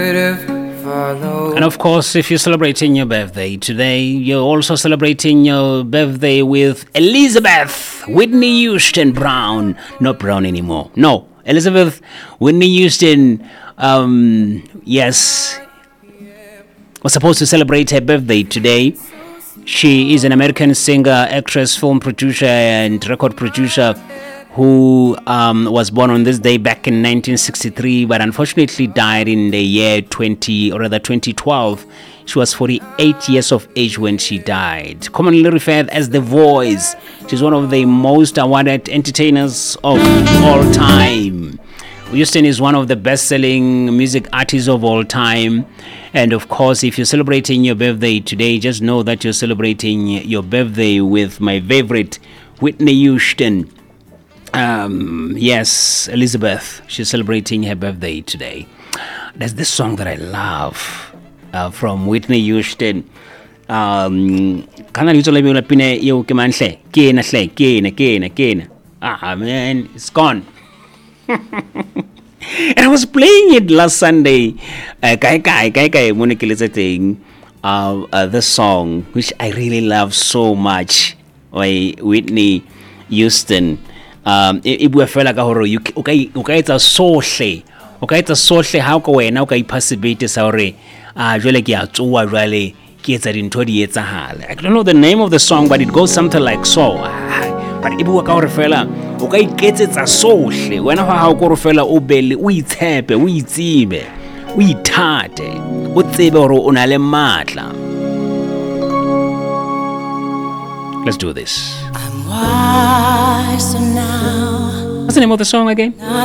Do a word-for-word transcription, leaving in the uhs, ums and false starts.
And of course, if you're celebrating your birthday today, you're also celebrating your birthday with Elizabeth Whitney Houston Brown. Not Brown anymore. No, Elizabeth Whitney Houston, um, yes, was supposed to celebrate her birthday today. She is an American singer, actress, film producer, and record producer who um, was born on this day back in nineteen sixty-three, but unfortunately died in the year twenty, or rather twenty twelve. She was forty-eight years of age when she died. Commonly referred as The Voice, she's one of the most awarded entertainers of all time. Houston is one of the best-selling music artists of all time. And of course, if you're celebrating your birthday today, just know that you're celebrating your birthday with my favorite, Whitney Houston. Um, yes, Elizabeth, she's celebrating her birthday today. There's this song that I love uh, from Whitney Houston. Um, ah man, it's gone. And I was playing it last Sunday. Uh, kai kai kai kai thing. Uh, uh, this song, which I really love so much, by Whitney Houston. Um, e bua fela ka hore o ka o ka etsa sohle o ka etsa sohle ha o ka wena o ka ipassivate sa hore ah jwale ke a tsoa jwale ke etsa dintho di etsahale. I don't know the name of the song, but it goes something like so. But e bua ka hore fela o ka iketsetsa sohle wena ha o go fela o bele o itshepe o itsibe o ithate o tsebe hore o na le matla. Let's do this. I'm wiser now. What's the name of the song again?